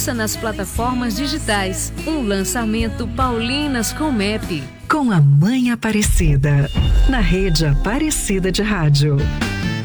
Ouça nas plataformas digitais. Um lançamento Paulinas com MEP. Com a Mãe Aparecida, na Rede Aparecida de Rádio.